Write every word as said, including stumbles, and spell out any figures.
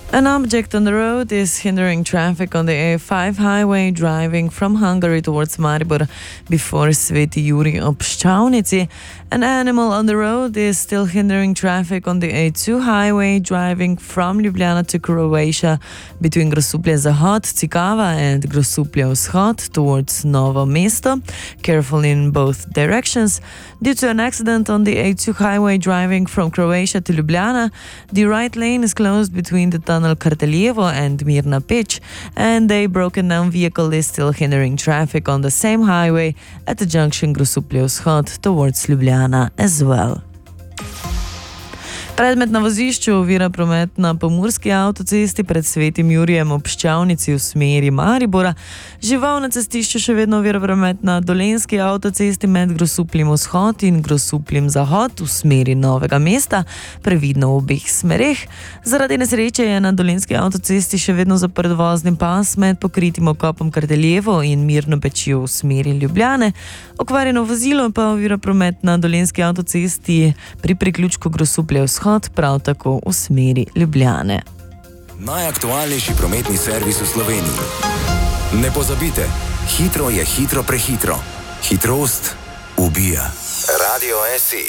An object on the road is hindering traffic on the A five highway driving from Hungary towards Maribor before Sveti Juri ob Ščavnici. An animal on the road is still hindering traffic on the A two highway driving from Ljubljana to Croatia between Grosuplje Zahod, Cikava and Grosuplje Vzhod towards Novo Mesto. Careful in both directions. Due to an accident on the A two highway driving from Croatia to Ljubljana, the right lane is closed between the tunnel Karteljevo and Mirna Peć, and a broken down vehicle is still hindering traffic on the same highway at the junction Grosuplje Vzhod towards Ljubljana as well. Predmet na vozišču ovira promet na Pomurski avtocesti pred Svetim Jurijem ob Ščavnici v smeri Maribora. Žival na cestišču še vedno ovira promet na Dolenjski avtocesti med Grosupljem Vzhod in Grosupljem Zahod v smeri Novega mesta, previdno v obeh smereh. Zaradi nesreče je na Dolenjski avtocesti še vedno zaprt vozni pas med pokritim okopom Karteljevo in Mirno Pečjo v smeri Ljubljane. Okvarjeno vozilo pa ovira promet na Dolenjski avtocesti pri priključku Grosuplje Vzhod, prav tako v smeri Ljubljane. Najaktualnejši prometni servis v Sloveniji. Ne pozabite, hitro je hitro prehitro. Hitrost ubija. Radio S I.